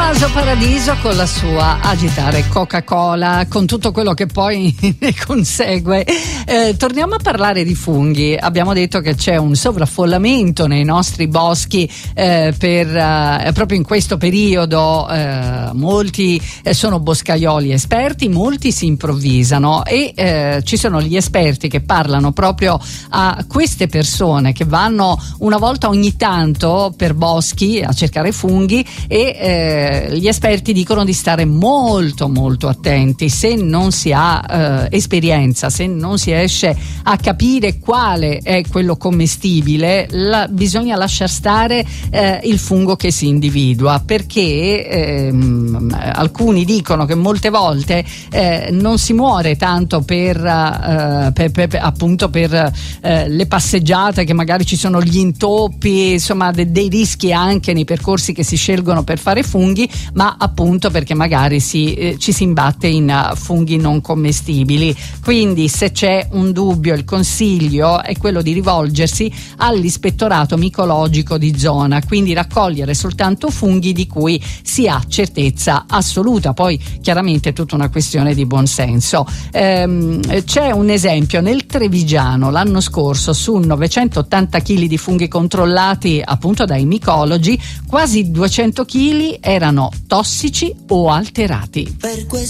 Tommaso Paradiso con la sua Agitare Coca-Cola, con tutto quello che poi ne consegue. Torniamo a parlare di funghi. Abbiamo detto che c'è un sovraffollamento nei nostri boschi proprio in questo periodo. Molti sono boscaioli esperti, molti si improvvisano e ci sono gli esperti che parlano proprio a queste persone che vanno una volta ogni tanto per boschi a cercare funghi e gli esperti dicono di stare molto molto attenti. Se non si ha esperienza, se non si riesce a capire quale è quello commestibile, bisogna lasciar stare il fungo che si individua, perché alcuni dicono che molte volte non si muore tanto per le passeggiate, che magari ci sono gli intoppi, insomma dei rischi anche nei percorsi che si scelgono per fare funghi, ma appunto perché magari ci si imbatte in funghi non commestibili. Quindi se c'è un dubbio, il consiglio è quello di rivolgersi all'ispettorato micologico di zona, quindi raccogliere soltanto funghi di cui si ha certezza assoluta. Poi chiaramente è tutta una questione di buonsenso. C'è un esempio nel Trevigiano l'anno scorso: su 980 kg di funghi controllati appunto dai micologi, quasi 200 kg erano tossici o alterati.